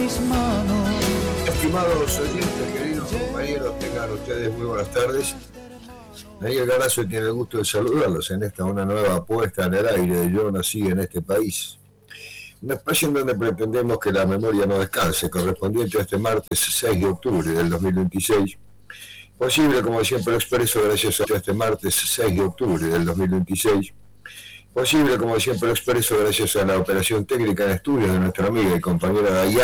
Estimados oyentes, queridos compañeros, tengan ustedes muy buenas tardes. Daniel Garazo tiene el gusto de saludarlos en esta una nueva apuesta en el aire de Yo Nací en este país. Un espacio en donde pretendemos que la memoria no descanse, correspondiente a este martes 6 de octubre del 2026. Posible, como siempre expreso, gracias a este martes 6 de octubre del 2026. Posible, como siempre expreso, gracias a la operación técnica en estudios de nuestra amiga y compañera Dayana